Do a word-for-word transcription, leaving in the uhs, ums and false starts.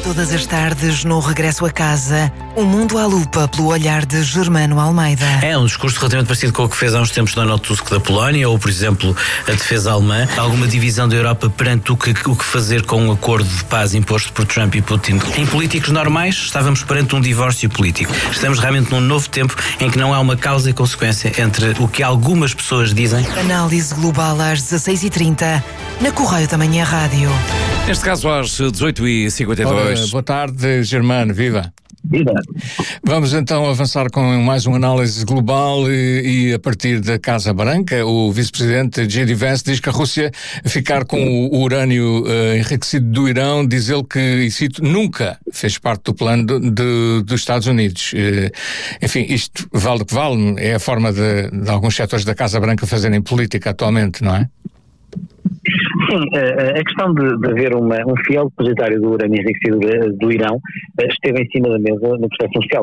Todas as tardes, no Regresso a Casa, o mundo à lupa pelo olhar de Germano Almeida. É um discurso relativamente parecido com o que fez há uns tempos Donald Tusk da Polónia, ou, por exemplo, a defesa alemã. Alguma divisão da Europa perante o que, o que fazer com um acordo de paz imposto por Trump e Putin. Em políticos normais, estávamos perante um divórcio político. Estamos realmente num novo tempo em que não há uma causa e consequência entre o que algumas pessoas dizem. Análise global às dezasseis e trinta, na Correio da Manhã Rádio. Neste caso às dezoito e cinquenta e dois. Ora, boa tarde, Germano, viva. Viva. Vamos então avançar com mais uma análise global e, e a partir da Casa Branca, o vice-presidente J D Vance diz que a Rússia ficar com o, o urânio uh, enriquecido do Irão, diz ele que, e cito, nunca fez parte do plano de, de, dos Estados Unidos. Uh, enfim, isto vale o que vale, é a forma de, de alguns setores da Casa Branca fazerem política atualmente, não é? Sim, a questão de, de haver uma, um fiel depositário do urânio enriquecido do Irão esteve em cima da mesa no processo social.